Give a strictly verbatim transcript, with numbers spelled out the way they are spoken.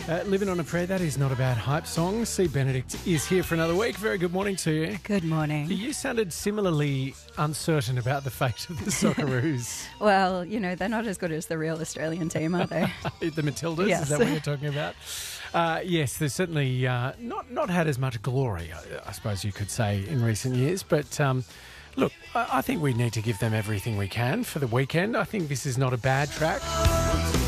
Uh, Living on a Prayer, that is not a bad hype song. C. Benedict is here for another week. Very good morning to you. Good morning. You sounded similarly uncertain about the fate of the Socceroos. Well, you know, they're not as good as the real Australian team, are they? The Matildas, Yes. is that what you're talking about? Uh, yes, they've certainly uh, not, not had as much glory, I, I suppose you could say, in recent years. But um, look, I, I think we need to give them everything we can for the weekend. I think this is not a bad track.